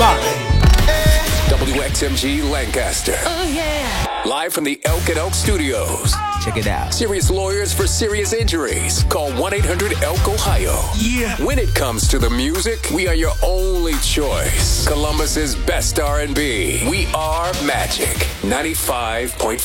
Lamont. WXMG Lancaster. Oh, yeah. Live from the Elk and Elk Studios. Check it out. Serious lawyers for serious injuries. Call 1-800-ELK-OHIO. Yeah. When it comes to the music, we are your only choice. Columbus's best R&B. We are Magic 95.5.